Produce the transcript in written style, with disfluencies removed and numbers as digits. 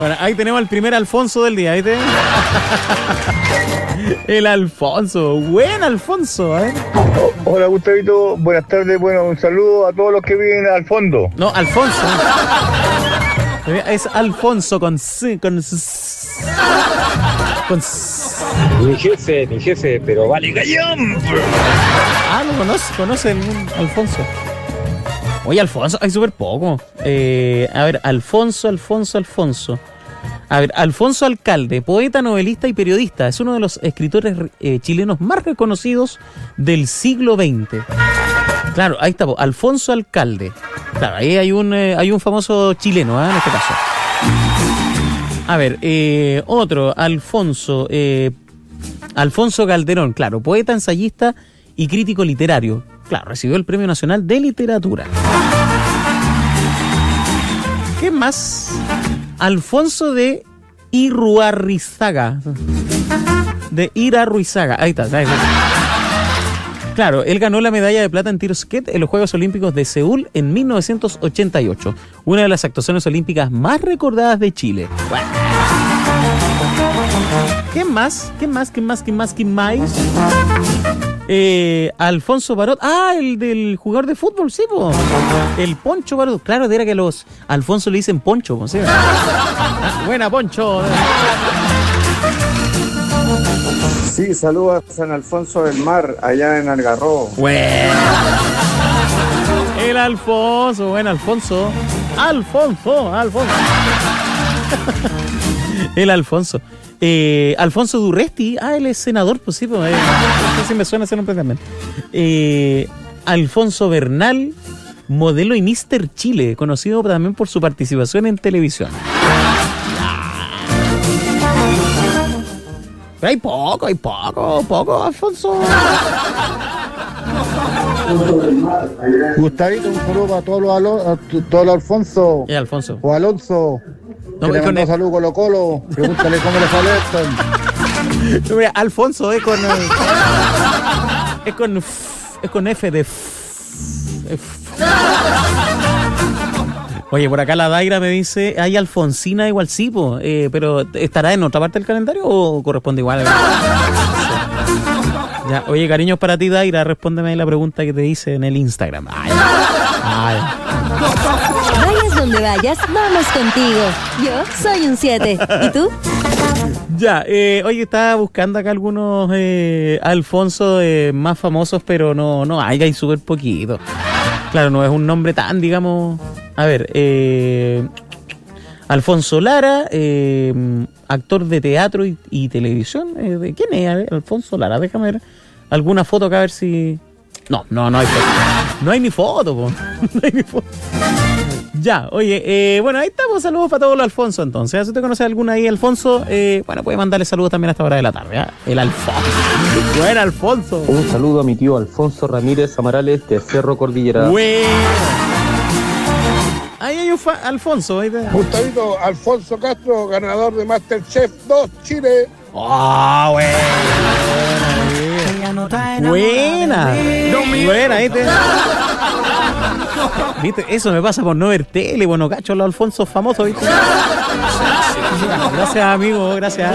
Bueno, ahí tenemos al primer Alfonso del día, ¿viste? El Alfonso, buen Alfonso, ¿eh? Hola Gustavito, buenas tardes, bueno, un saludo a todos los que viven al fondo. No, Alfonso. Es Alfonso con C, con Mi jefe, pero vale gallón. Ah, lo conoce el Alfonso. Oye, Alfonso, hay súper poco. A ver, Alfonso. A ver, Alfonso Alcalde, poeta, novelista y periodista. Es uno de los escritores chilenos más reconocidos del siglo XX. Claro, ahí está, Alfonso Alcalde. Claro, ahí hay un famoso chileno, en este caso. A ver, otro, Alfonso Calderón, claro, poeta, ensayista y crítico literario. Claro, recibió el Premio Nacional de Literatura. ¿Qué más? Alfonso de Irarrázaga. Ahí está. Claro, él ganó la medalla de plata en tiro skate en los Juegos Olímpicos de Seúl en 1988. Una de las actuaciones olímpicas más recordadas de Chile. Bueno. ¿Qué más? Alfonso Barot. Ah, el del jugador de fútbol, sí, po. El Poncho Barot. Claro, era que a los Alfonso le dicen Poncho, po, ¿sí? Buena, Poncho. Sí, saludos a San Alfonso del Mar, allá en Algarrobo. Bueno. El Alfonso, buen Alfonso. Alfonso. El Alfonso. Alfonso Durresti, él es senador, pues sí, pues, sí me suena ese nombre también. Alfonso Bernal, modelo y Mr. Chile, conocido también por su participación en televisión. Pero hay poco, Alfonso. Gustavito, un saludo para todos los Alfonso. ¿Qué Alfonso? O Alonso. No, que le mandó saludo Colo Colo. Pregúntale cómo le fue a Leston. No, mira, Alfonso es con F de Oye, por acá la Daira me dice, hay Alfonsina igual sí, pero ¿estará en otra parte del calendario o corresponde igual? Ya, oye, cariños para ti, Daira, respóndeme ahí la pregunta que te hice en el Instagram. Vayas donde vayas, vamos contigo. Yo soy un 7. ¿Y tú? Ya, oye, estaba buscando acá algunos Alfonso más famosos, pero no hay súper poquito. Claro, no es un nombre tan, digamos... A ver, Alfonso Lara, actor de teatro y televisión. ¿De quién es Alfonso Lara? Déjame ver alguna foto acá a ver si... No hay foto. No hay ni foto, po. No hay ni foto. Ya, oye, bueno, ahí estamos. Saludos para todos los Alfonso, entonces. Si usted conoce alguna ahí, Alfonso, bueno, puede mandarle saludos también a esta hora de la tarde, ¿eh? El Alfonso. Buen Alfonso. Un saludo a mi tío Alfonso Ramírez Amarales de Cerro Cordillera. Bueno. Ahí hay un Alfonso. Ahí está. Gustavito, Alfonso Castro, ganador de MasterChef 2 Chile. ¡Ah, buena! Buena, ¿viste? ¿Viste? Eso me pasa por no ver tele, bueno, cacho, los Alfonsos famosos, ¿viste? Gracias, amigo, gracias.